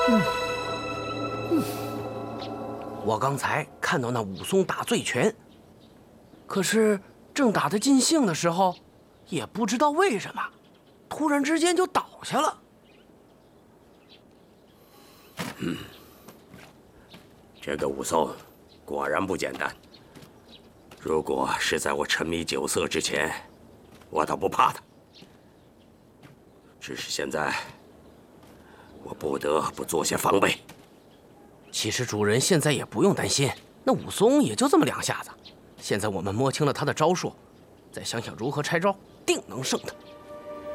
我刚才看到那武松打醉拳，可是正打得尽兴的时候，也不知道为什么，突然之间就倒下了。 这个武松果然不简单。如果是在我沉迷酒色之前，我倒不怕他。只是现在，我不得不做些防备。 其实主人现在也不用担心，那武松也就这么2下子。现在我们摸清了他的招数，再想想如何拆招，定能胜他。